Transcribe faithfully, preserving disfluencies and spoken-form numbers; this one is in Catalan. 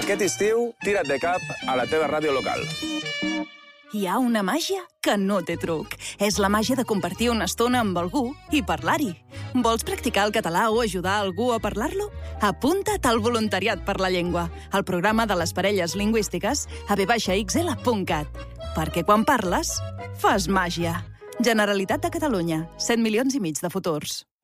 Aquest estiu, tira't de cap a la teva ràdio local. Hi ha una màgia que no té truc. És la màgia de compartir una estona amb algú i parlar-hi. Vols practicar el català o ajudar algú a parlar-lo? Apunta't al Voluntariat per la Llengua, al programa de les parelles lingüístiques a ve baixa ics ele punt cat. Perquè quan parles, fas màgia. Generalitat de Catalunya, set milions i mig de futurs.